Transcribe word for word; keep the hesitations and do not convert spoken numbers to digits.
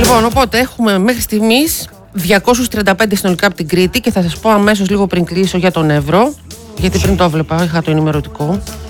Λοιπόν, οπότε έχουμε μέχρι στιγμής διακόσιους τριάντα πέντε συνολικά από την Κρήτη και θα σας πω αμέσως λίγο πριν κλείσω για τον Εύρο, γιατί πριν το έβλεπα, είχα το ενημερωτικό.